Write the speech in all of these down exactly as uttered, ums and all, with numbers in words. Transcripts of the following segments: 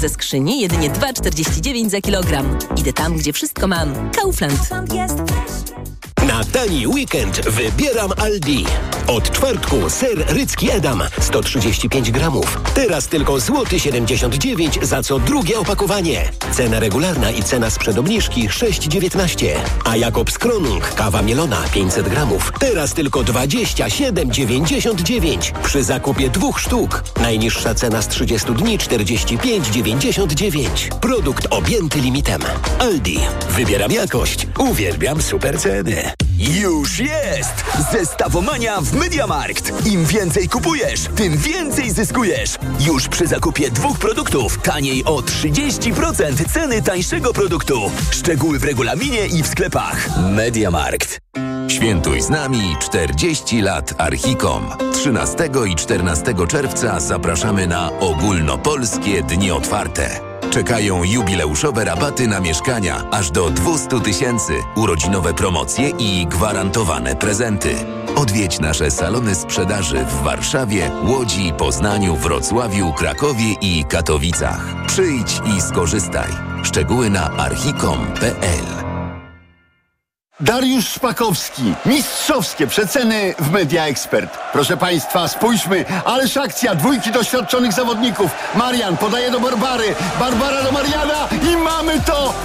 ze skrzyni jedynie dwa czterdzieści dziewięć za kilogram. Idę tam, gdzie wszystko mam. Kaufland. Na tani weekend wybieram Aldi. Od czwartku ser rycki Edam sto trzydzieści pięć gramów. Teraz tylko złoty siedemdziesiąt dziewięć za co drugie opakowanie. Cena regularna i cena sprzed obniżki sześć dziewiętnaście. A Jakobs Kronung kawa mielona pięćset gramów. Teraz tylko dwadzieścia siedem dziewięćdziesiąt dziewięć. Przy zakupie dwóch sztuk. Najniższa cena z trzydziestu dni czterdzieści pięć dziewięćdziesiąt dziewięć. Produkt objęty limitem. Aldi. Wybieram jakość. Uwielbiam super ceny. Już jest! Zestawomania w MediaMarkt. Im więcej kupujesz, tym więcej zyskujesz. Już przy zakupie dwóch produktów taniej o trzydzieści procent ceny tańszego produktu. Szczegóły w regulaminie i w sklepach. MediaMarkt. Świętuj z nami czterdzieści lat Archicom. trzynastego i czternastego czerwca zapraszamy na ogólnopolskie dni otwarte. Czekają jubileuszowe rabaty na mieszkania aż do dwieście tysięcy, urodzinowe promocje i gwarantowane prezenty. Odwiedź nasze salony sprzedaży w Warszawie, Łodzi, Poznaniu, Wrocławiu, Krakowie i Katowicach. Przyjdź i skorzystaj. Szczegóły na archicom kropka p l. Dariusz Szpakowski. Mistrzowskie przeceny w Media Expert. Proszę Państwa, spójrzmy, ależ akcja dwójki doświadczonych zawodników. Marian podaje do Barbary, Barbara do Mariana i mamy to!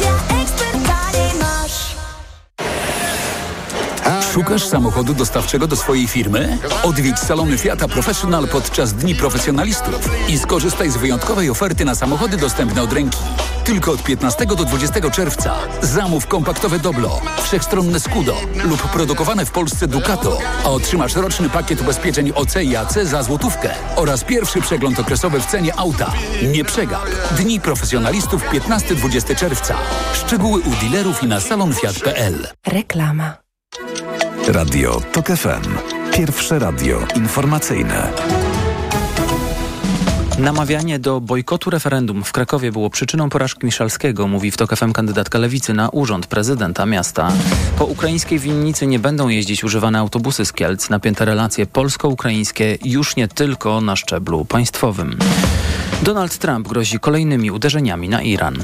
Szukasz samochodu dostawczego do swojej firmy? Odwiedź salony Fiata Professional podczas Dni Profesjonalistów i skorzystaj z wyjątkowej oferty na samochody dostępne od ręki. Tylko od piętnastego do dwudziestego czerwca zamów kompaktowe Doblo, wszechstronne Scudo lub produkowane w Polsce Ducato, a otrzymasz roczny pakiet ubezpieczeń O C i A C za złotówkę oraz pierwszy przegląd okresowy w cenie auta. Nie przegap. Dni Profesjonalistów piętnastego do dwudziestego czerwca. Szczegóły u dealerów i na salonfiat kropka p l. Reklama. Radio TOK F M. Pierwsze radio informacyjne. Namawianie do bojkotu referendum w Krakowie było przyczyną porażki Miszalskiego, mówi w TOK F M kandydatka Lewicy na urząd prezydenta miasta. Po ukraińskiej Winnicy nie będą jeździć używane autobusy z Kielc. Napięte relacje polsko-ukraińskie już nie tylko na szczeblu państwowym. Donald Trump grozi kolejnymi uderzeniami na Iran.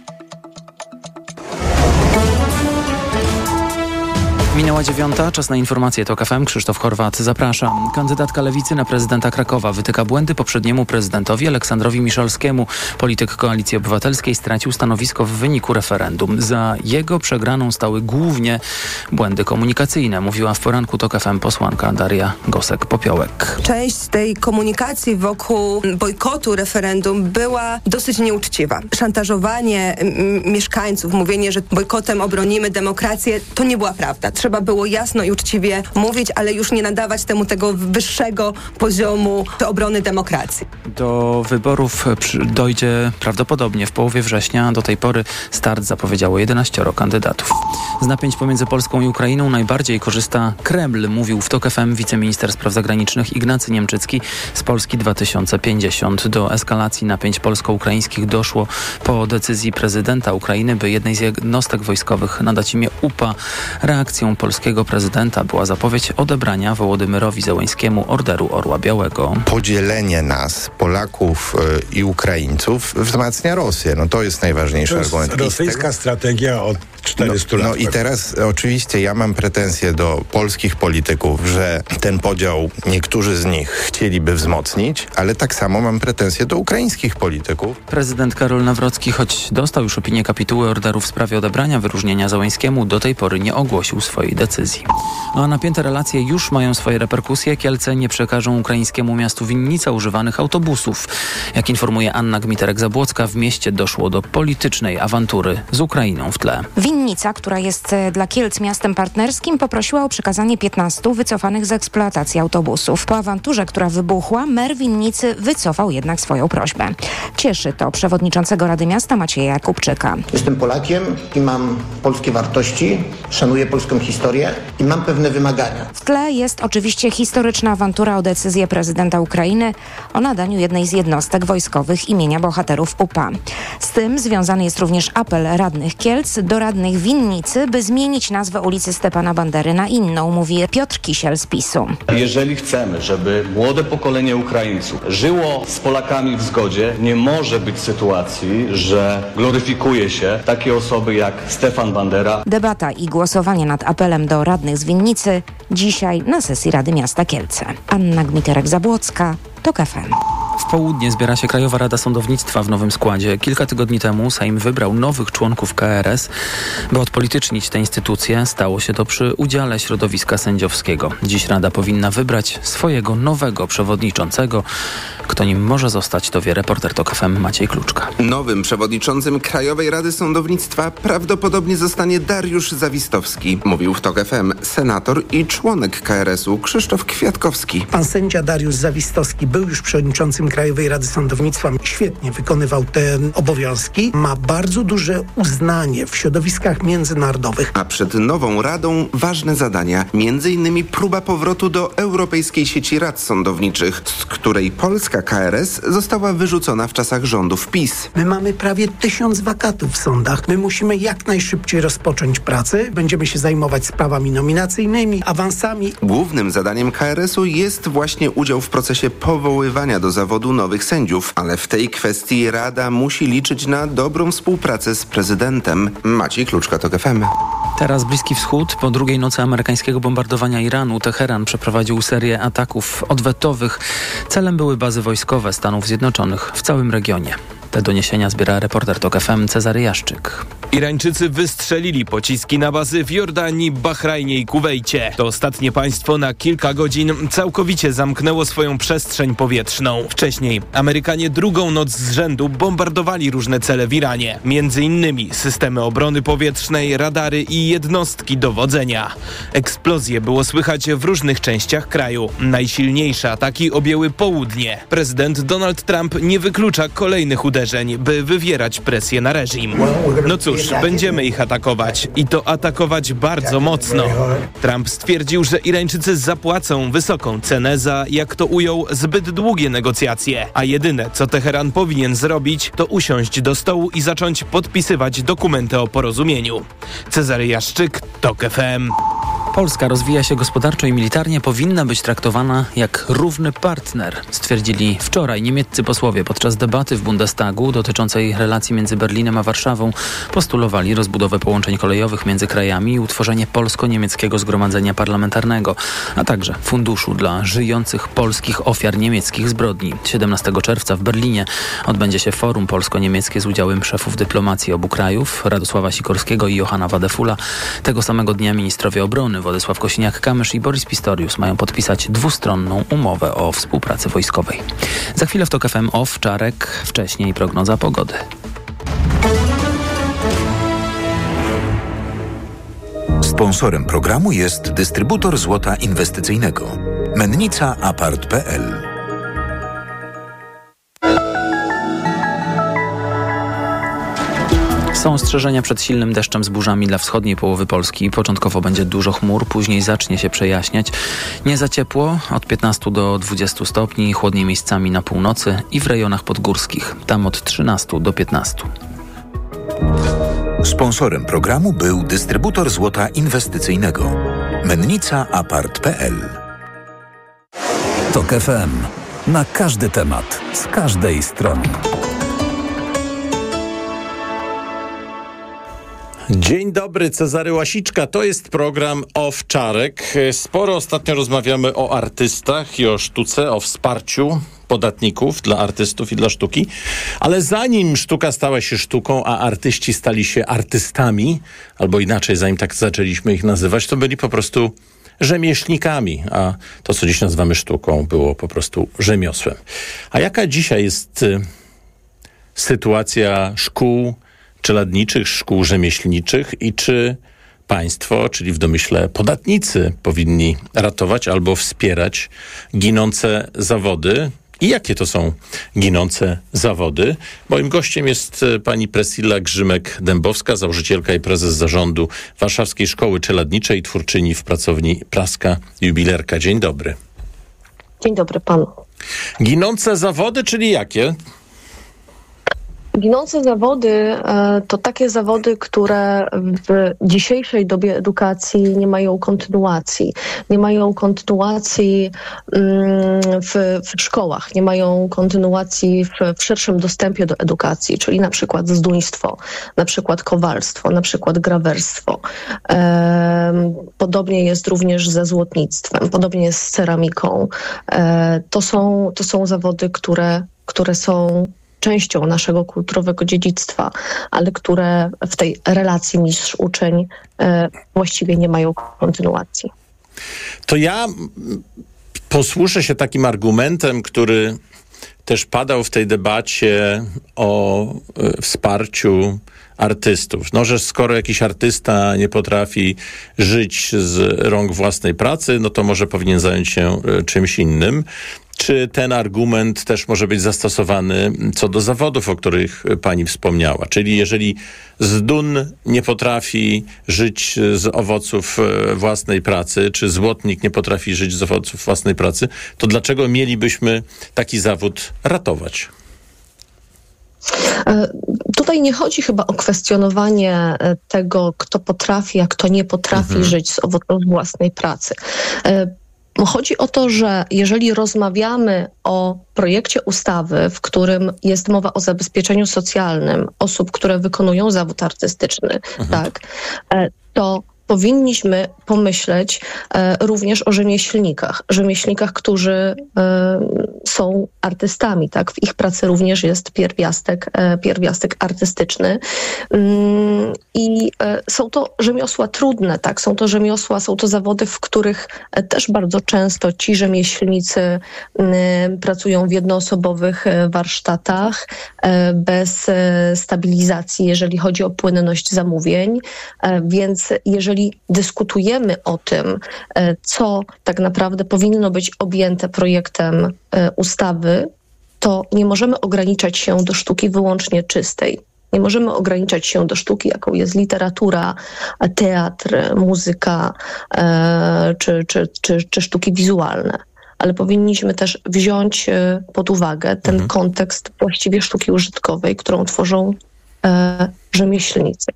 Minęła dziewiąta, czas na informacje TOK F M. Krzysztof Horwat, zapraszam. Kandydatka Lewicy na prezydenta Krakowa wytyka błędy poprzedniemu prezydentowi Aleksandrowi Miszalskiemu. Polityk Koalicji Obywatelskiej stracił stanowisko w wyniku referendum. Za jego przegraną stały głównie błędy komunikacyjne, mówiła w poranku TOK F M posłanka Daria Gosek-Popiołek. Część tej komunikacji wokół bojkotu referendum była dosyć nieuczciwa. Szantażowanie m- mieszkańców, mówienie, że bojkotem obronimy demokrację, to nie była prawda. Trzeba było jasno i uczciwie mówić, ale już nie nadawać temu tego wyższego poziomu obrony demokracji. Do wyborów dojdzie prawdopodobnie w połowie września. Do tej pory start zapowiedziało jedenaścioro kandydatów. Z napięć pomiędzy Polską i Ukrainą najbardziej korzysta Kreml, mówił w TOK F M wiceminister spraw zagranicznych Ignacy Niemczycki z Polski dwa tysiące pięćdziesiąt. Do eskalacji napięć polsko-ukraińskich doszło po decyzji prezydenta Ukrainy, by jednej z jednostek wojskowych nadać imię U P A. Reakcją polskiego prezydenta była zapowiedź odebrania Wołodymyrowi Zełenskiemu Orderu Orła Białego. Podzielenie nas, Polaków y, i Ukraińców, wzmacnia Rosję. No to jest najważniejszy to jest argument. rosyjska strategia od czterystu no, lat. No i teraz oczywiście ja mam pretensje do polskich polityków, że ten podział niektórzy z nich chcieliby wzmocnić, ale tak samo mam pretensje do ukraińskich polityków. Prezydent Karol Nawrocki, choć dostał już opinię kapituły orderu w sprawie odebrania wyróżnienia Zełenskiemu, do tej pory nie ogłosił swojej decyzji. A napięte relacje już mają swoje reperkusje. Kielce nie przekażą ukraińskiemu miastu Winnica używanych autobusów. Jak informuje Anna Gmiterek-Zabłocka, w mieście doszło do politycznej awantury z Ukrainą w tle. Winnica, która jest dla Kielc miastem partnerskim, poprosiła o przekazanie piętnastu wycofanych z eksploatacji autobusów. Po awanturze, która wybuchła, mer Winnicy wycofał jednak swoją prośbę. Cieszy to przewodniczącego Rady Miasta Macieja Jakubczyka. Jestem Polakiem i mam polskie wartości, szanuję polską historię i mam pewne wymagania. W tle jest oczywiście historyczna awantura o decyzję prezydenta Ukrainy o nadaniu jednej z jednostek wojskowych imienia bohaterów U P A. Z tym związany jest również apel radnych Kielc do radnych radnych winnicy, by zmienić nazwę ulicy Stepana Bandery na inną, mówi Piotr Kisiel z PiSu. Jeżeli chcemy, żeby młode pokolenie Ukraińców żyło z Polakami w zgodzie, nie może być sytuacji, że gloryfikuje się takie osoby jak Stefan Bandera. Debata i głosowanie nad apelem do radnych z winnicy dzisiaj na sesji Rady Miasta Kielce. Anna Gmiterek-Zabłocka, TOK F M. W południe zbiera się Krajowa Rada Sądownictwa w nowym składzie. Kilka tygodni temu Sejm wybrał nowych członków K R S. By odpolitycznić tę instytucję, stało się to przy udziale środowiska sędziowskiego. Dziś Rada powinna wybrać swojego nowego przewodniczącego. Kto nim może zostać, to wie reporter TOK F M Maciej Kluczka. Nowym przewodniczącym Krajowej Rady Sądownictwa prawdopodobnie zostanie Dariusz Zawistowski. Mówił w TOK F M senator i członek K R S u Krzysztof Kwiatkowski. Pan sędzia Dariusz Zawistowski był już przewodniczącym Krajowej Rady Sądownictwa. Świetnie wykonywał te obowiązki. Ma bardzo duże uznanie w środowiskach międzynarodowych. A przed nową radą ważne zadania. Między innymi próba powrotu do Europejskiej Sieci Rad Sądowniczych, z której polska K R S została wyrzucona w czasach rządów PiS. My mamy prawie tysiąc wakatów w sądach. My musimy jak najszybciej rozpocząć pracę. Będziemy się zajmować sprawami nominacyjnymi, awansami. Głównym zadaniem K R S u jest właśnie udział w procesie powoływania do zawodu nowych sędziów, ale w tej kwestii Rada musi liczyć na dobrą współpracę z prezydentem. Maciej Kluczka, TOK F M. Teraz Bliski Wschód. Po drugiej nocy amerykańskiego bombardowania Iranu Teheran przeprowadził serię ataków odwetowych. Celem były bazy wojskowe Stanów Zjednoczonych w całym regionie. Te doniesienia zbiera reporter TOK F M Cezary Jaszczyk. Irańczycy wystrzelili pociski na bazy w Jordanii, Bahrajnie i Kuwejcie. To ostatnie państwo na kilka godzin całkowicie zamknęło swoją przestrzeń powietrzną. Wcześniej Amerykanie drugą noc z rzędu bombardowali różne cele w Iranie. Między innymi systemy obrony powietrznej, radary i jednostki dowodzenia. Eksplozje było słychać w różnych częściach kraju. Najsilniejsze ataki objęły południe. Prezydent Donald Trump nie wyklucza kolejnych uderzeń, by wywierać presję na reżim. No cóż, będziemy ich atakować i to atakować bardzo mocno. Trump stwierdził, że Irańczycy zapłacą wysoką cenę za, jak to ujął, zbyt długie negocjacje, a jedyne, co Teheran powinien zrobić, to usiąść do stołu i zacząć podpisywać dokumenty o porozumieniu. Cezary Jaszczyk, TOK F M. Polska rozwija się gospodarczo i militarnie, powinna być traktowana jak równy partner, stwierdzili wczoraj niemieccy posłowie podczas debaty w Bundestagu dotyczącej relacji między Berlinem a Warszawą. Postulowali rozbudowę połączeń kolejowych między krajami i utworzenie polsko-niemieckiego zgromadzenia parlamentarnego, a także funduszu dla żyjących polskich ofiar niemieckich zbrodni. siedemnastego czerwca w Berlinie odbędzie się forum polsko-niemieckie z udziałem szefów dyplomacji obu krajów, Radosława Sikorskiego i Johanna Wadefula. Tego samego dnia ministrowie obrony Władysław Kosiniak-Kamysz i Boris Pistorius mają podpisać dwustronną umowę o współpracy wojskowej. Za chwilę w TOK F M off Czarek, wcześniej prognoza pogody. Sponsorem programu jest dystrybutor złota inwestycyjnego Mennica Apart kropka p l. Są ostrzeżenia przed silnym deszczem z burzami dla wschodniej połowy Polski. Początkowo będzie dużo chmur, później zacznie się przejaśniać. Nie za ciepło, od piętnastu do dwudziestu stopni, chłodniej miejscami na północy i w rejonach podgórskich. Tam od trzynastu do piętnastu. Sponsorem programu był dystrybutor złota inwestycyjnego Mennica Apart kropka p l. TOK F M. Na każdy temat, z każdej strony. Dzień dobry, Cezary Łasiczka. To jest program Off Czarek. Sporo ostatnio rozmawiamy o artystach i o sztuce, o wsparciu podatników dla artystów i dla sztuki. Ale zanim sztuka stała się sztuką, a artyści stali się artystami, albo inaczej, zanim tak zaczęliśmy ich nazywać, to byli po prostu rzemieślnikami, a to, co dziś nazywamy sztuką, było po prostu rzemiosłem. A jaka dzisiaj jest y, sytuacja szkół czeladniczych, szkół rzemieślniczych i czy państwo, czyli w domyśle podatnicy, powinni ratować albo wspierać ginące zawody? I jakie to są ginące zawody? Moim gościem jest pani Priscilla Grzymek-Dębowska, założycielka i prezes zarządu Warszawskiej Szkoły Czeladniczej, twórczyni w pracowni Praska Jubilerka. Dzień dobry. Dzień dobry panu. Ginące zawody, czyli jakie? Ginące zawody to takie zawody, które w dzisiejszej dobie edukacji nie mają kontynuacji. Nie mają kontynuacji w, w szkołach, nie mają kontynuacji w, w szerszym dostępie do edukacji, czyli na przykład zduństwo, na przykład kowalstwo, na przykład grawerstwo. Podobnie jest również ze złotnictwem, podobnie jest z ceramiką. To są, to są zawody, które, które są częścią naszego kulturowego dziedzictwa, ale które w tej relacji mistrz-uczeń e, właściwie nie mają kontynuacji. To ja posłużę się takim argumentem, który też padał w tej debacie o e, wsparciu artystów. No, że skoro jakiś artysta nie potrafi żyć z rąk własnej pracy, no to może powinien zająć się e, czymś innym. Czy ten argument też może być zastosowany co do zawodów, o których pani wspomniała? Czyli jeżeli zdun nie potrafi żyć z owoców własnej pracy, czy złotnik nie potrafi żyć z owoców własnej pracy, to dlaczego mielibyśmy taki zawód ratować? Tutaj nie chodzi chyba o kwestionowanie tego, kto potrafi, a kto nie potrafi mhm. żyć z owoców własnej pracy. Chodzi o to, że jeżeli rozmawiamy o projekcie ustawy, w którym jest mowa o zabezpieczeniu socjalnym osób, które wykonują zawód artystyczny, mhm. tak, to powinniśmy pomyśleć e, również o rzemieślnikach. Rzemieślnikach, którzy e, są artystami, tak? W ich pracy również jest pierwiastek, e, pierwiastek artystyczny. Ym, I e, są to rzemiosła trudne, tak? Są to rzemiosła, są to zawody, w których e, też bardzo często ci rzemieślnicy e, pracują w jednoosobowych e, warsztatach, e, bez e, stabilizacji, jeżeli chodzi o płynność zamówień. E, więc jeżeli Jeżeli dyskutujemy o tym, co tak naprawdę powinno być objęte projektem ustawy, to nie możemy ograniczać się do sztuki wyłącznie czystej. Nie możemy ograniczać się do sztuki, jaką jest literatura, teatr, muzyka czy, czy, czy, czy sztuki wizualne. Ale powinniśmy też wziąć pod uwagę ten mhm. kontekst właściwie sztuki użytkowej, którą tworzą rzemieślnicy.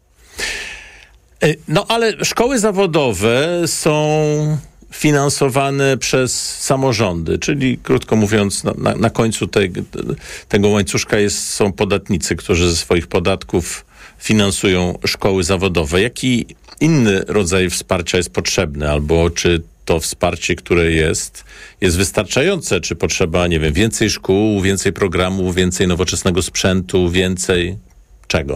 No ale szkoły zawodowe są finansowane przez samorządy, czyli krótko mówiąc na, na końcu te, tego łańcuszka jest, są podatnicy, którzy ze swoich podatków finansują szkoły zawodowe. Jaki inny rodzaj wsparcia jest potrzebny, albo czy to wsparcie, które jest, jest wystarczające, czy potrzeba, nie wiem, więcej szkół, więcej programów, więcej nowoczesnego sprzętu, więcej czego?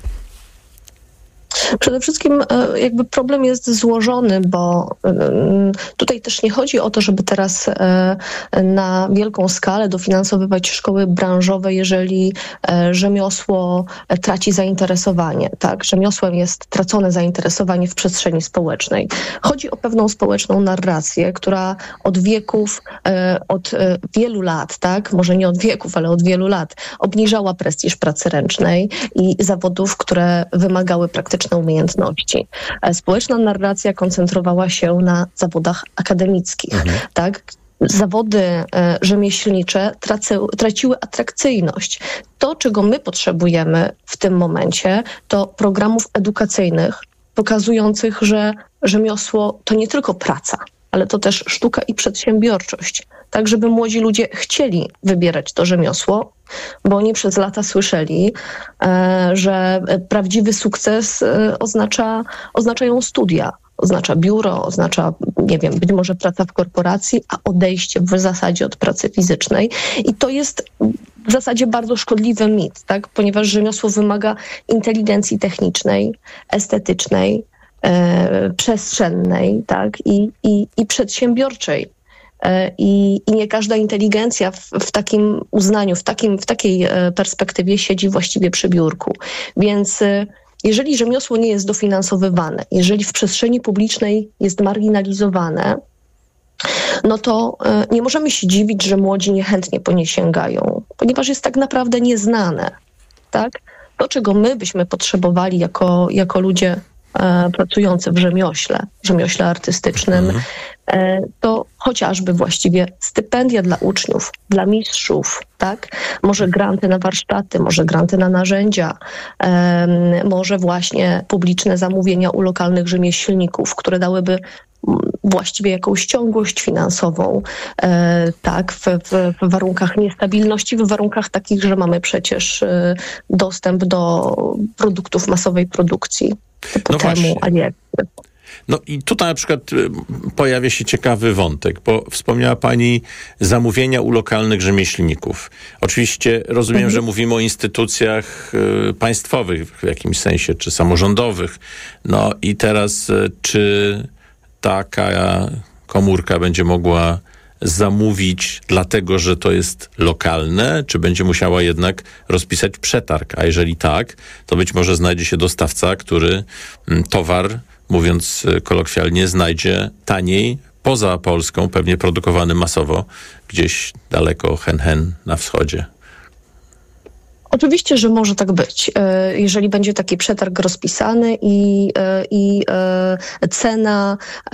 Przede wszystkim jakby problem jest złożony, bo tutaj też nie chodzi o to, żeby teraz na wielką skalę dofinansowywać szkoły branżowe, jeżeli rzemiosło traci zainteresowanie. Tak? Rzemiosłem jest tracone zainteresowanie w przestrzeni społecznej. Chodzi o pewną społeczną narrację, która od wieków, od wielu lat, tak, może nie od wieków, ale od wielu lat, obniżała prestiż pracy ręcznej i zawodów, które wymagały praktycznej umiejętności. Społeczna narracja koncentrowała się na zawodach akademickich. Mhm. Tak? Zawody e, rzemieślnicze tracy, traciły atrakcyjność. To, czego my potrzebujemy w tym momencie, to programów edukacyjnych pokazujących, że rzemiosło to nie tylko praca, ale to też sztuka i przedsiębiorczość. Tak, żeby młodzi ludzie chcieli wybierać to rzemiosło, bo oni przez lata słyszeli, e, że prawdziwy sukces e, oznacza, oznaczają studia, oznacza biuro, oznacza, nie wiem, być może praca w korporacji, a odejście w zasadzie od pracy fizycznej. I to jest w zasadzie bardzo szkodliwy mit, tak? Ponieważ rzemiosło wymaga inteligencji technicznej, estetycznej, e, przestrzennej, tak? I, i, i przedsiębiorczej. I, I nie każda inteligencja w, w takim uznaniu, w, takim, w takiej perspektywie siedzi właściwie przy biurku. Więc jeżeli rzemiosło nie jest dofinansowywane, jeżeli w przestrzeni publicznej jest marginalizowane, no to nie możemy się dziwić, że młodzi niechętnie po nie sięgają, ponieważ jest tak naprawdę nieznane. Tak? To, czego my byśmy potrzebowali jako, jako ludzie pracujący w rzemiośle, w rzemiośle artystycznym, to chociażby właściwie stypendia dla uczniów, dla mistrzów, tak? Może granty na warsztaty, może granty na narzędzia, może właśnie publiczne zamówienia u lokalnych rzemieślników, które dałyby właściwie jakąś ciągłość finansową, e, tak, w, w, w warunkach niestabilności, w warunkach takich, że mamy przecież e, dostęp do produktów masowej produkcji typu no temu, właśnie. a nie. No i tutaj na przykład y, pojawia się ciekawy wątek, bo wspomniała pani zamówienia u lokalnych rzemieślników. Oczywiście rozumiem, mhm. że mówimy o instytucjach y, państwowych w jakimś sensie, czy samorządowych. No i teraz y, czy taka komórka będzie mogła zamówić dlatego, że to jest lokalne, czy będzie musiała jednak rozpisać przetarg? A jeżeli tak, to być może znajdzie się dostawca, który towar, mówiąc kolokwialnie, znajdzie taniej poza Polską, pewnie produkowany masowo gdzieś daleko, hen hen na wschodzie. Oczywiście, że może tak być. Jeżeli będzie taki przetarg rozpisany i, i cena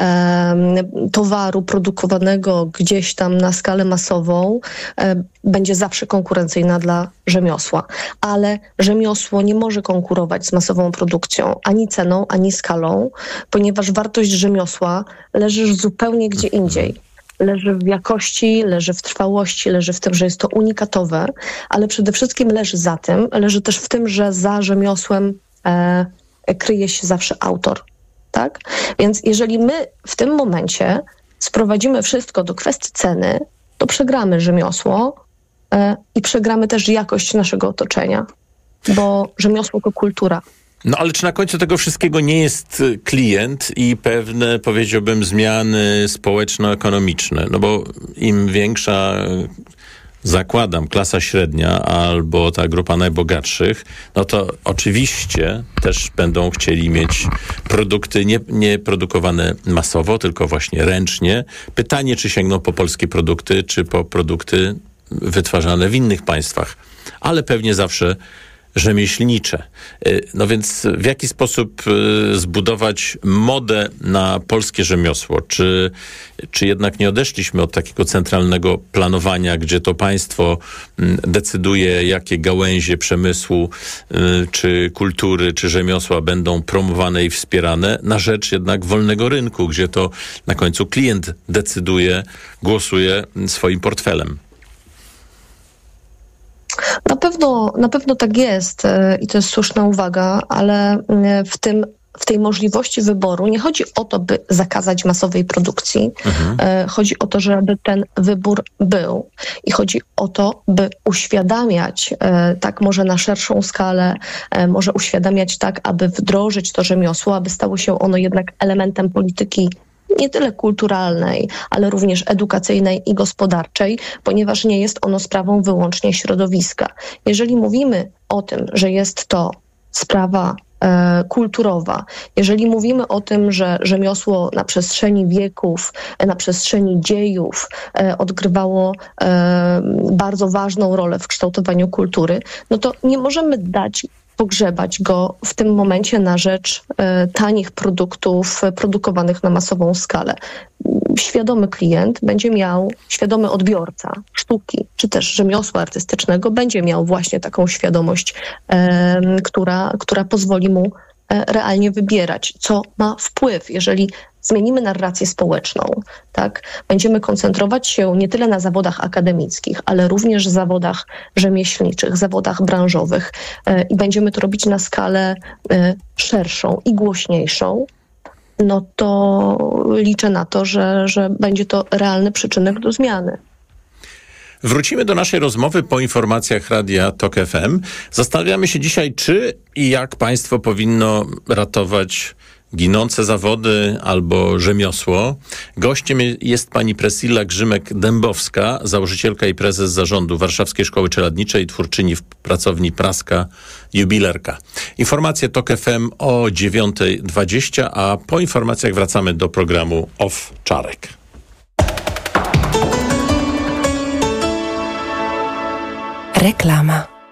towaru produkowanego gdzieś tam na skalę masową będzie zawsze konkurencyjna dla rzemiosła. Ale rzemiosło nie może konkurować z masową produkcją ani ceną, ani skalą, ponieważ wartość rzemiosła leży zupełnie gdzie indziej. Leży w jakości, leży w trwałości, leży w tym, że jest to unikatowe, ale przede wszystkim leży za tym, leży też w tym, że za rzemiosłem e, kryje się zawsze autor, tak? Więc jeżeli my w tym momencie sprowadzimy wszystko do kwestii ceny, to przegramy rzemiosło e, i przegramy też jakość naszego otoczenia, bo rzemiosło to kultura. No ale czy na końcu tego wszystkiego nie jest klient i pewne, powiedziałbym, zmiany społeczno-ekonomiczne? No bo im większa, zakładam, klasa średnia albo ta grupa najbogatszych, no to oczywiście też będą chcieli mieć produkty nie, nie produkowane masowo, tylko właśnie ręcznie. Pytanie, czy sięgną po polskie produkty, czy po produkty wytwarzane w innych państwach. Ale pewnie zawsze rzemieślnicze. No więc w jaki sposób zbudować modę na polskie rzemiosło? Czy, czy jednak nie odeszliśmy od takiego centralnego planowania, gdzie to państwo decyduje, jakie gałęzie przemysłu, czy kultury, czy rzemiosła będą promowane i wspierane, na rzecz jednak wolnego rynku, gdzie to na końcu klient decyduje, głosuje swoim portfelem? Na pewno, na pewno tak jest i to jest słuszna uwaga, ale w tym, w tej możliwości wyboru nie chodzi o to, by zakazać masowej produkcji. Mhm. Chodzi o to, żeby ten wybór był i chodzi o to, by uświadamiać tak może na szerszą skalę, może uświadamiać tak, aby wdrożyć to rzemiosło, aby stało się ono jednak elementem polityki nie tyle kulturalnej, ale również edukacyjnej i gospodarczej, ponieważ nie jest ono sprawą wyłącznie środowiska. Jeżeli mówimy o tym, że jest to sprawa e, kulturowa, jeżeli mówimy o tym, że rzemiosło na przestrzeni wieków, na przestrzeni dziejów e, odgrywało e, bardzo ważną rolę w kształtowaniu kultury, no to nie możemy dać pogrzebać go w tym momencie na rzecz e, tanich produktów produkowanych na masową skalę. Świadomy klient będzie miał, świadomy odbiorca sztuki, czy też rzemiosła artystycznego będzie miał właśnie taką świadomość, e, która, która pozwoli mu e, realnie wybierać, co ma wpływ, jeżeli zmienimy narrację społeczną, tak? Będziemy koncentrować się nie tyle na zawodach akademickich, ale również zawodach rzemieślniczych, zawodach branżowych e, i będziemy to robić na skalę e, szerszą i głośniejszą, no to liczę na to, że, że będzie to realny przyczynek do zmiany. Wrócimy do naszej rozmowy po informacjach Radia Tok F M. Zastanawiamy się dzisiaj, czy i jak państwo powinno ratować ginące zawody albo rzemiosło. Gościem jest pani Priscilla Grzymek-Dębowska, założycielka i prezes zarządu Warszawskiej Szkoły Czeladniczej i twórczyni w pracowni Praska Jubilerka. Informacje Tok F M o dziewiąta dwadzieścia, a po informacjach wracamy do programu Off Czarek. Reklama.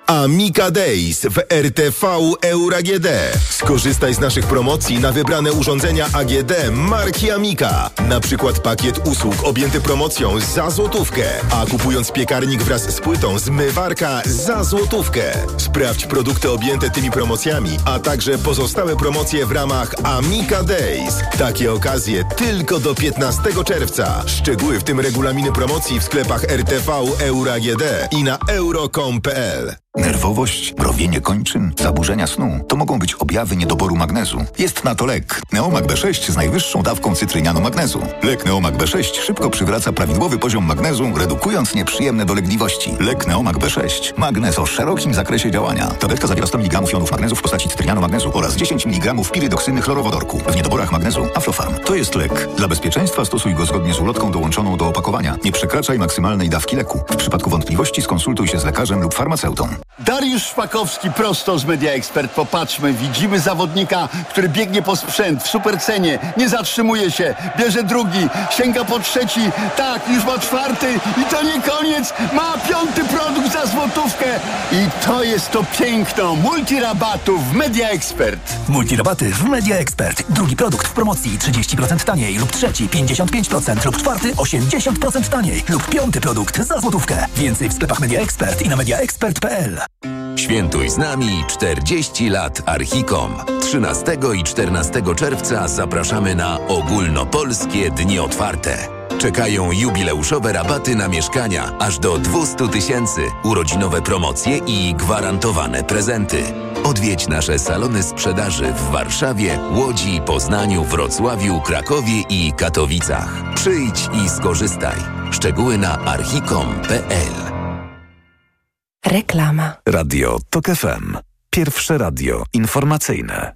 Amica Days w R T V Euro A G D. Skorzystaj z naszych promocji na wybrane urządzenia A G D marki Amica. Na przykład pakiet usług objęty promocją za złotówkę, a kupując piekarnik wraz z płytą zmywarka za złotówkę. Sprawdź produkty objęte tymi promocjami, a także pozostałe promocje w ramach Amica Days. Takie okazje tylko do piętnastego czerwca. Szczegóły, w tym regulaminy promocji w sklepach R T V Euro A G D i na euro kropka com kropka p l. Nerwowość, mrowienie kończyn, zaburzenia snu to mogą być objawy niedoboru magnezu. Jest na to lek Neomag B sześć z najwyższą dawką cytrynianu magnezu. Lek Neomag B sześć szybko przywraca prawidłowy poziom magnezu, redukując nieprzyjemne dolegliwości. Lek Neomag B sześć. Magnez o szerokim zakresie działania. Tabletka zawiera sto miligramów jonów magnezu w postaci cytrynianu magnezu oraz dziesięć miligramów pirydoksyny chlorowodorku. W niedoborach magnezu Aflofarm. To jest lek. Dla bezpieczeństwa stosuj go zgodnie z ulotką dołączoną do opakowania. Nie przekraczaj maksymalnej dawki leku. W przypadku wątpliwości skonsultuj się z lekarzem lub farmaceutą. Dariusz Szpakowski prosto z Media Expert. Popatrzmy, widzimy zawodnika, który biegnie po sprzęt w supercenie, nie zatrzymuje się, bierze drugi, sięga po trzeci, tak, już ma czwarty i to nie koniec, ma piąty produkt za złotówkę i to jest to piękno multirabatów w Media Expert. Multirabaty w Media Expert. Drugi produkt w promocji trzydzieści procent taniej lub trzeci pięćdziesiąt pięć procent lub czwarty osiemdziesiąt procent taniej lub piąty produkt za złotówkę. Więcej w sklepach Media Expert i na mediaexpert kropka p l. Świętuj z nami czterdzieści lat Archicom. trzynastego i czternastego czerwca zapraszamy na ogólnopolskie dni otwarte. Czekają jubileuszowe rabaty na mieszkania aż do dwieście tysięcy, urodzinowe promocje i gwarantowane prezenty. Odwiedź nasze salony sprzedaży w Warszawie, Łodzi, Poznaniu, Wrocławiu, Krakowie i Katowicach. Przyjdź i skorzystaj. Szczegóły na archicom kropka p l. Reklama. Radio Tok F M. Pierwsze radio informacyjne.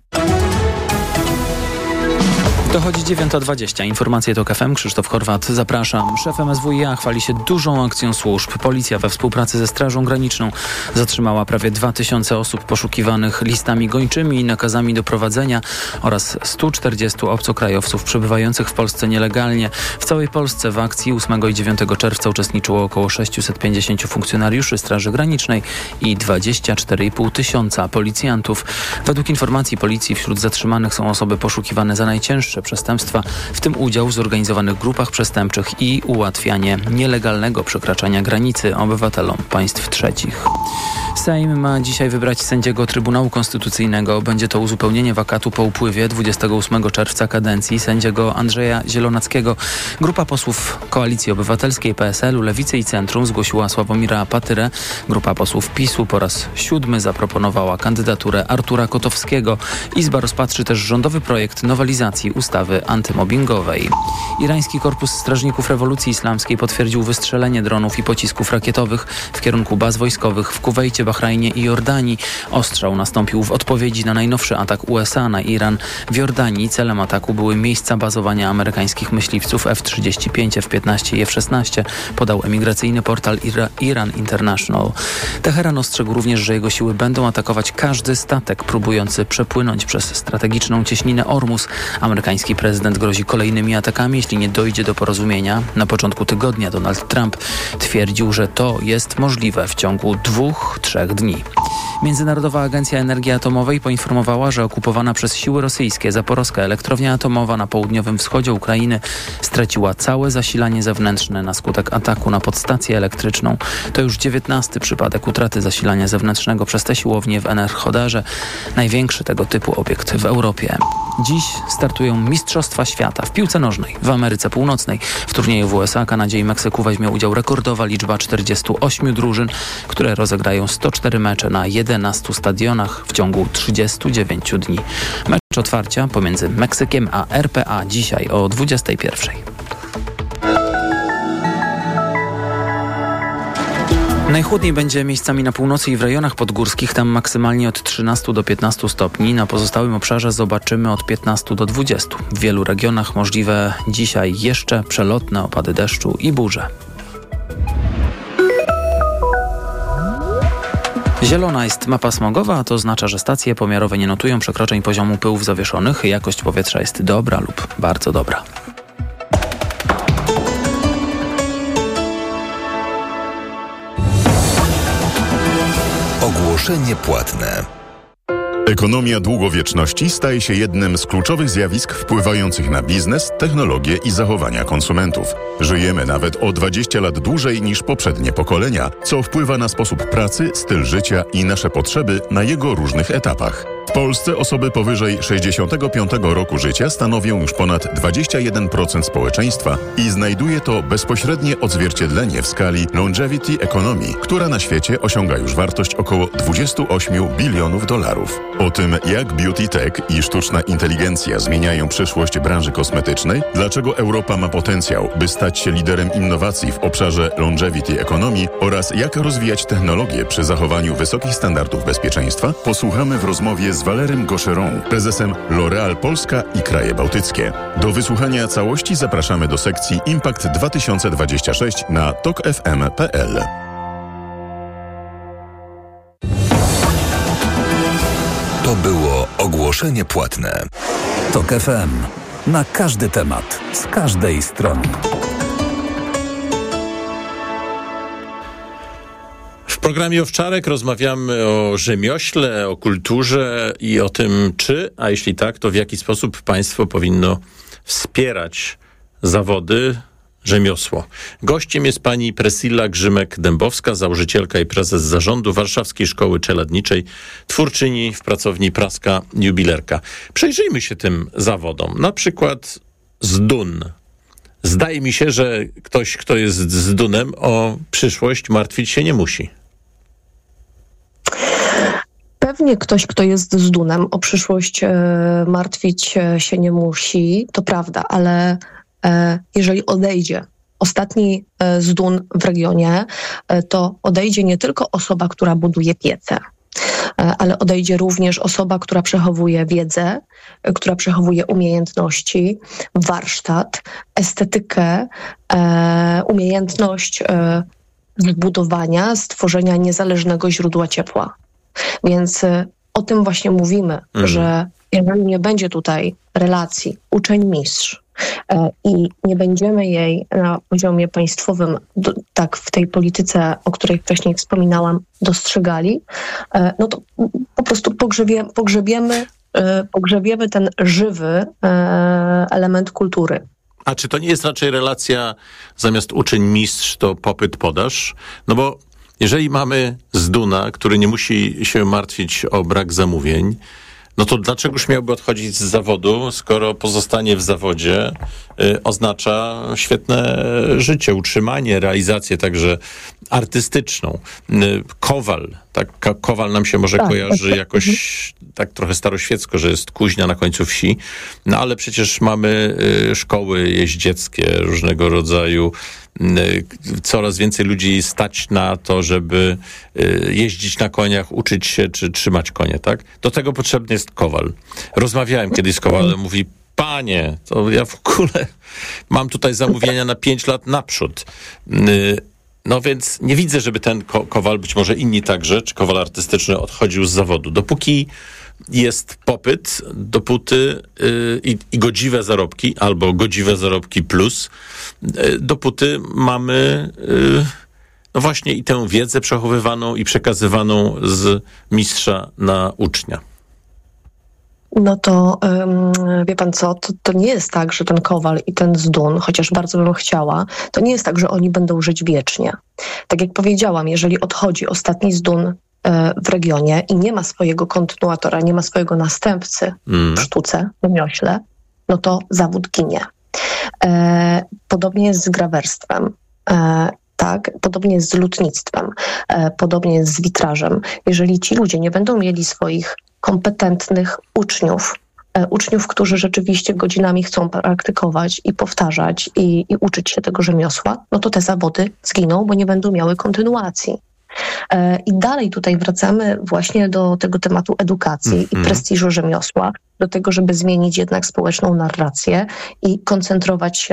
Dochodzi dziewiąta dwadzieścia. Informacje Tok F M. Krzysztof Chorwat. Zapraszam. Szef M S W i A chwali się dużą akcją służb. Policja we współpracy ze Strażą Graniczną zatrzymała prawie dwa tysiące osób poszukiwanych listami gończymi i nakazami doprowadzenia oraz stu czterdziestu obcokrajowców przebywających w Polsce nielegalnie. W całej Polsce w akcji ósmego i dziewiątego czerwca uczestniczyło około sześćset pięćdziesięciu funkcjonariuszy Straży Granicznej i dwadzieścia cztery i pół tysiąca policjantów. Według informacji policji wśród zatrzymanych są osoby poszukiwane za najcięższe przestępstwa, w tym udział w zorganizowanych grupach przestępczych i ułatwianie nielegalnego przekraczania granicy obywatelom państw trzecich. Sejm ma dzisiaj wybrać sędziego Trybunału Konstytucyjnego. Będzie to uzupełnienie wakatu po upływie dwudziestego ósmego czerwca kadencji sędziego Andrzeja Zielonackiego. Grupa posłów Koalicji Obywatelskiej, P S L u, Lewicy i Centrum zgłosiła Sławomira Patyrę. Grupa posłów PiSu po raz siódmy zaproponowała kandydaturę Artura Kotowskiego. Izba rozpatrzy też rządowy projekt nowelizacji ustawy antymobbingowej. Irański Korpus Strażników Rewolucji Islamskiej potwierdził wystrzelenie dronów i pocisków rakietowych w kierunku baz wojskowych w Kuwejcie, Bahrajnie i Jordanii. Ostrzał nastąpił w odpowiedzi na najnowszy atak U S A na Iran. W Jordanii celem ataku były miejsca bazowania amerykańskich myśliwców F trzydzieści pięć, F piętnaście i F szesnaście, podał emigracyjny portal Ira- Iran International. Teheran ostrzegł również, że jego siły będą atakować każdy statek próbujący przepłynąć przez strategiczną cieśninę Ormus. Amerykański prezydent grozi kolejnymi atakami, jeśli nie dojdzie do porozumienia. Na początku tygodnia Donald Trump twierdził, że to jest możliwe w ciągu dwóch, trzech dni. Międzynarodowa Agencja Energii Atomowej poinformowała, że okupowana przez siły rosyjskie Zaporowska elektrownia atomowa na południowym wschodzie Ukrainy straciła całe zasilanie zewnętrzne na skutek ataku na podstację elektryczną. To już dziewiętnasty przypadek utraty zasilania zewnętrznego przez tę siłownię w Enerhodarze, największy tego typu obiekt w Europie. Dziś startują Mistrzostwa Świata w piłce nożnej w Ameryce Północnej. W turnieju w U S A, Kanadzie i Meksyku weźmie udział rekordowa liczba czterdziestu ośmiu drużyn, które rozegrają sto cztery mecze na jedenastu stadionach w ciągu trzydziestu dziewięciu dni. Mecz otwarcia pomiędzy Meksykiem a R P A dzisiaj o dwudziestej pierwszej. Najchłodniej będzie miejscami na północy i w rejonach podgórskich, tam maksymalnie od trzynastu do piętnastu stopni. Na pozostałym obszarze zobaczymy od piętnastu do dwudziestu. W wielu regionach możliwe dzisiaj jeszcze przelotne opady deszczu i burze. Zielona jest mapa smogowa, a to oznacza, że stacje pomiarowe nie notują przekroczeń poziomu pyłów zawieszonych. Jakość powietrza jest dobra lub bardzo dobra. Ogólnie Ogłoszenie płatne. Ekonomia długowieczności staje się jednym z kluczowych zjawisk wpływających na biznes, technologię i zachowania konsumentów. Żyjemy nawet o dwadzieścia lat dłużej niż poprzednie pokolenia, co wpływa na sposób pracy, styl życia i nasze potrzeby na jego różnych etapach. W Polsce osoby powyżej sześćdziesiątego piątego roku życia stanowią już ponad dwadzieścia jeden procent społeczeństwa i znajduje to bezpośrednie odzwierciedlenie w skali longevity economy, która na świecie osiąga już wartość około dwadzieścia osiem bilionów dolarów. O tym, jak beauty tech i sztuczna inteligencja zmieniają przyszłość branży kosmetycznej, dlaczego Europa ma potencjał, by stać się liderem innowacji w obszarze longevity economy oraz jak rozwijać technologię przy zachowaniu wysokich standardów bezpieczeństwa, posłuchamy w rozmowie z Valerym Gaucheron, prezesem L'Oréal Polska i Kraje Bałtyckie. Do wysłuchania całości zapraszamy do sekcji Impact dwa tysiące dwadzieścia sześć na tok f m kropka p l. To było ogłoszenie płatne. Tok F M. Na każdy temat, z każdej strony. W programie Owczarek rozmawiamy o rzemiośle, o kulturze i o tym, czy, a jeśli tak, to w jaki sposób państwo powinno wspierać zawody, rzemiosło. Gościem jest pani Priscilla Grzymek-Dębowska, założycielka i prezes zarządu Warszawskiej Szkoły Czeladniczej, twórczyni w pracowni Praska Jubilerka. Przejrzyjmy się tym zawodom. Na przykład z dun. Zdaje mi się, że ktoś, kto jest z dunem, o przyszłość martwić się nie musi. Pewnie ktoś, kto jest z dunem, o przyszłość e, martwić się nie musi, to prawda, ale e, jeżeli odejdzie ostatni e, z dun w regionie, e, to odejdzie nie tylko osoba, która buduje piece, e, ale odejdzie również osoba, która przechowuje wiedzę, e, która przechowuje umiejętności, warsztat, estetykę, e, umiejętność e, zbudowania, stworzenia niezależnego źródła ciepła. Więc o tym właśnie mówimy, mhm. że jeżeli nie będzie tutaj relacji uczeń-mistrz e, i nie będziemy jej na poziomie państwowym, do, tak w tej polityce, o której wcześniej wspominałam, dostrzegali, e, no to po prostu pogrzebie, pogrzebiemy, e, pogrzebiemy ten żywy e, element kultury. A czy to nie jest raczej relacja zamiast uczeń-mistrz to popyt-podaż? No bo jeżeli mamy z duna, który nie musi się martwić o brak zamówień, no to dlaczegoż miałby odchodzić z zawodu, skoro pozostanie w zawodzie y, oznacza świetne życie, utrzymanie, realizację także artystyczną. Y, Kowal, tak, Kowal nam się może tak, kojarzy tak, jakoś tak trochę staroświecko, że jest kuźnia na końcu wsi, no ale przecież mamy y, szkoły jeździeckie różnego rodzaju. Coraz więcej ludzi stać na to, żeby jeździć na koniach, uczyć się czy trzymać konie, tak? Do tego potrzebny jest kowal. Rozmawiałem kiedyś z kowalem, mówi: panie, to ja w ogóle mam tutaj zamówienia na pięć lat naprzód. No więc nie widzę, żeby ten ko- kowal, być może inni także, czy kowal artystyczny odchodził z zawodu. Dopóki jest popyt, dopóty yy, i, i godziwe zarobki, albo godziwe zarobki plus, yy, dopóty mamy yy, no właśnie i tę wiedzę przechowywaną i przekazywaną z mistrza na ucznia. No to um, wie pan co, to, to nie jest tak, że ten kowal i ten zdun, chociaż bardzo bym chciała, to nie jest tak, że oni będą żyć wiecznie. Tak jak powiedziałam, jeżeli odchodzi ostatni zdun w regionie i nie ma swojego kontynuatora, nie ma swojego następcy mm. w sztuce, w rzemiośle, no to zawód ginie. E, podobnie jest z grawerstwem, e, tak, podobnie jest z lutnictwem, e, podobnie jest z witrażem. Jeżeli ci ludzie nie będą mieli swoich kompetentnych uczniów, e, uczniów, którzy rzeczywiście godzinami chcą praktykować i powtarzać i, i uczyć się tego rzemiosła, no to te zawody zginą, bo nie będą miały kontynuacji. I dalej tutaj wracamy właśnie do tego tematu edukacji mm-hmm. i prestiżu rzemiosła, do tego, żeby zmienić jednak społeczną narrację i koncentrować się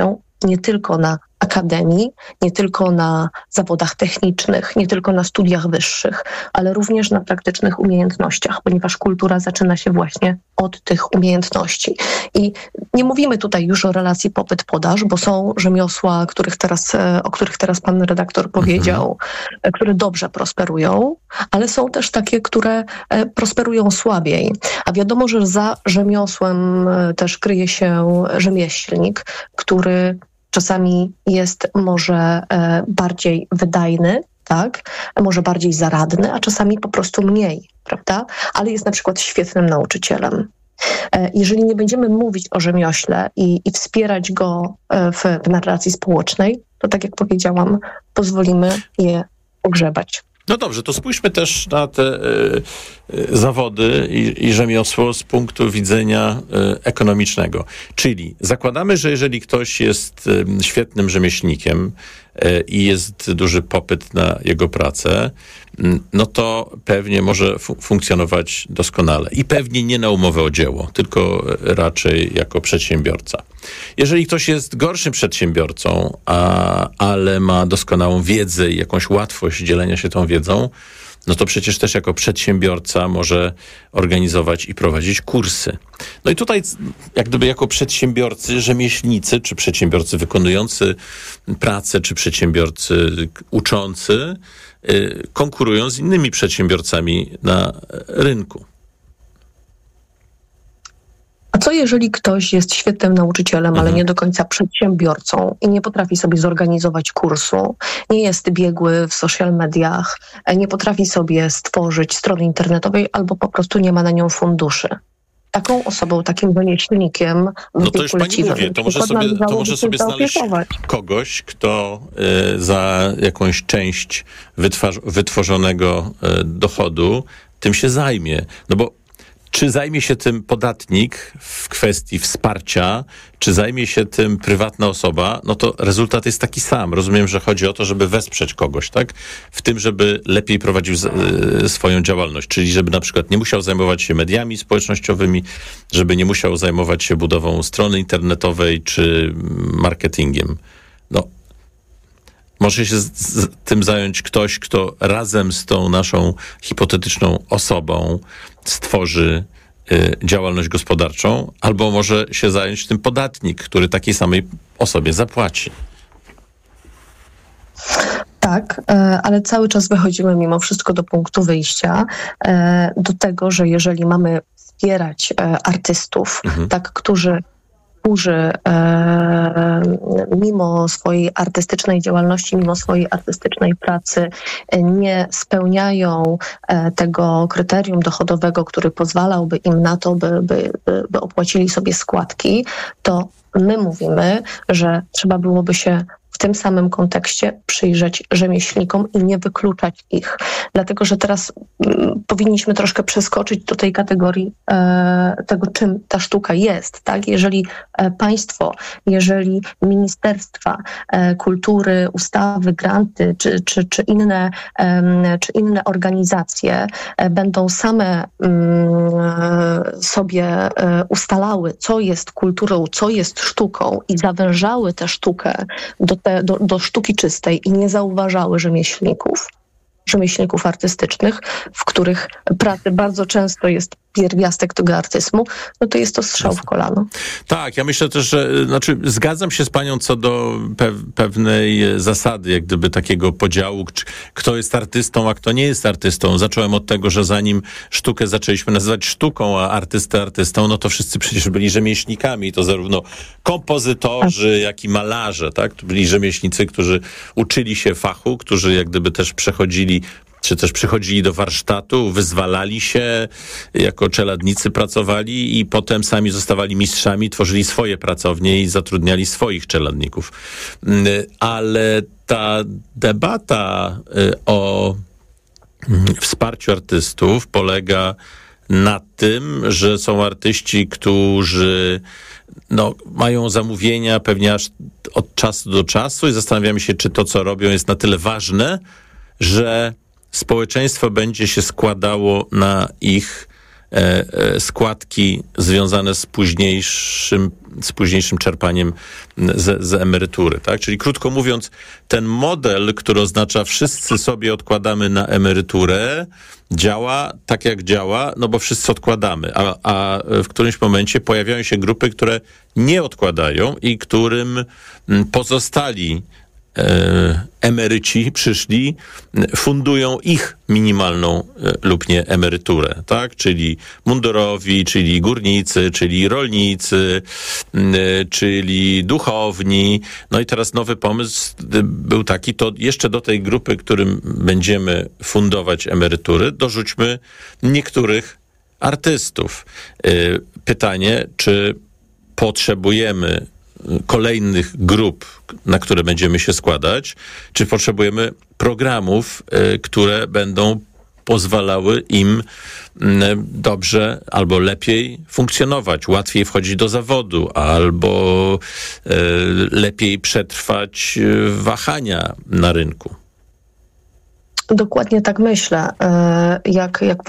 nie tylko na akademii, nie tylko na zawodach technicznych, nie tylko na studiach wyższych, ale również na praktycznych umiejętnościach, ponieważ kultura zaczyna się właśnie od tych umiejętności. I nie mówimy tutaj już o relacji popyt-podaż, bo są rzemiosła, których teraz, o których teraz pan redaktor powiedział, mhm. które dobrze prosperują, ale są też takie, które prosperują słabiej. A wiadomo, że za rzemiosłem też kryje się rzemieślnik, który czasami jest może e, bardziej wydajny, tak, może bardziej zaradny, a czasami po prostu mniej, prawda? Ale jest na przykład świetnym nauczycielem. E, jeżeli nie będziemy mówić o rzemiośle i, i wspierać go e, w, w narracji społecznej, to tak jak powiedziałam, pozwolimy je pogrzebać. No dobrze, to spójrzmy też na te y, y, zawody i, i rzemiosło z punktu widzenia y, ekonomicznego. Czyli zakładamy, że jeżeli ktoś jest y, świetnym rzemieślnikiem y, i jest duży popyt na jego pracę, y, no to pewnie może fu- funkcjonować doskonale. I pewnie nie na umowę o dzieło, tylko raczej jako przedsiębiorca. Jeżeli ktoś jest gorszym przedsiębiorcą, a, ale ma doskonałą wiedzę i jakąś łatwość dzielenia się tą wiedzą, no to przecież też jako przedsiębiorca może organizować i prowadzić kursy. No i tutaj jak gdyby jako przedsiębiorcy, rzemieślnicy, czy przedsiębiorcy wykonujący pracę, czy przedsiębiorcy uczący, yy, konkurują z innymi przedsiębiorcami na rynku. A co jeżeli ktoś jest świetnym nauczycielem, mhm. ale nie do końca przedsiębiorcą i nie potrafi sobie zorganizować kursu, nie jest biegły w social mediach, nie potrafi sobie stworzyć strony internetowej albo po prostu nie ma na nią funduszy? Taką osobą, takim rzemieślnikiem no to już pani mówię, to może sobie, to może sobie znaleźć kogoś, kto y, za jakąś część wytwarz- wytworzonego y, dochodu tym się zajmie. No bo czy zajmie się tym podatnik w kwestii wsparcia, czy zajmie się tym prywatna osoba, no to rezultat jest taki sam. Rozumiem, że chodzi o to, żeby wesprzeć kogoś, tak? W tym, żeby lepiej prowadził z, y, swoją działalność, czyli żeby na przykład nie musiał zajmować się mediami społecznościowymi, żeby nie musiał zajmować się budową strony internetowej czy marketingiem. No, może się z, z tym zająć ktoś, kto razem z tą naszą hipotetyczną osobą stworzy y, działalność gospodarczą, albo może się zająć tym podatnik, który takiej samej osobie zapłaci. Tak, ale cały czas wychodzimy mimo wszystko do punktu wyjścia, do tego, że jeżeli mamy wspierać artystów, mhm. tak, którzy którzy e, mimo swojej artystycznej działalności, mimo swojej artystycznej pracy nie spełniają e, tego kryterium dochodowego, który pozwalałby im na to, by, by, by, by opłacili sobie składki, to my mówimy, że trzeba byłoby się w tym samym kontekście przyjrzeć rzemieślnikom i nie wykluczać ich. Dlatego, że teraz m, powinniśmy troszkę przeskoczyć do tej kategorii e, tego, czym ta sztuka jest. Tak? Jeżeli e, państwo, jeżeli ministerstwa e, kultury, ustawy, granty czy, czy, czy, inne, e, czy inne organizacje e, będą same e, sobie e, ustalały, co jest kulturą, co jest sztuką i zawężały tę sztukę do Te, do, do sztuki czystej i nie zauważały rzemieślników, rzemieślników artystycznych, w których pracy bardzo często jest pierwiastek tego artyzmu, no to jest to strzał w kolano. Tak, ja myślę też, że znaczy zgadzam się z panią co do pe- pewnej zasady, jak gdyby takiego podziału, czy, kto jest artystą, a kto nie jest artystą. Zacząłem od tego, że zanim sztukę zaczęliśmy nazywać sztuką, a artystę artystą, no to wszyscy przecież byli rzemieślnikami, to zarówno kompozytorzy, jak i malarze, tak? To byli rzemieślnicy, którzy uczyli się fachu, którzy jak gdyby też przechodzili czy też przychodzili do warsztatu, wyzwalali się, jako czeladnicy pracowali i potem sami zostawali mistrzami, tworzyli swoje pracownie i zatrudniali swoich czeladników. Ale ta debata o wsparciu artystów polega na tym, że są artyści, którzy no, mają zamówienia pewnie aż od czasu do czasu i zastanawiamy się, czy to, co robią, jest na tyle ważne, że społeczeństwo będzie się składało na ich e, składki związane z późniejszym, z późniejszym czerpaniem z, z emerytury, tak? Czyli krótko mówiąc, ten model, który oznacza wszyscy sobie odkładamy na emeryturę, działa tak jak działa, no bo wszyscy odkładamy, a, a w którymś momencie pojawiają się grupy, które nie odkładają i którym pozostali e, emeryci przyszli, fundują ich minimalną e, lub nie emeryturę, tak? Czyli mundurowi, czyli górnicy, czyli rolnicy, e, czyli duchowni. No i teraz nowy pomysł był taki, to jeszcze do tej grupy, którym będziemy fundować emerytury, dorzućmy niektórych artystów. E, pytanie, czy potrzebujemy kolejnych grup, na które będziemy się składać, czy potrzebujemy programów, y, które będą pozwalały im y, dobrze albo lepiej funkcjonować, łatwiej wchodzić do zawodu, albo y, lepiej przetrwać y, wahania na rynku. Dokładnie tak myślę. Jak, jak